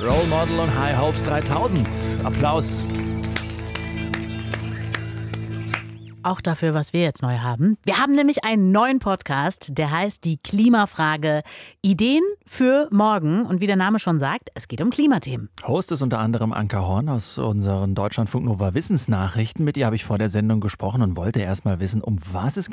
Role Model und High Hopes 3000. Applaus. Auch dafür, was wir jetzt neu haben. Wir haben nämlich einen neuen Podcast, der heißt Die Klimafrage. Ideen für morgen. Und wie der Name schon sagt, es geht um Klimathemen. Host ist unter anderem Anka Horn aus unseren Deutschlandfunk Nova Wissensnachrichten. Mit ihr habe ich vor der Sendung gesprochen und wollte erst mal wissen, um was es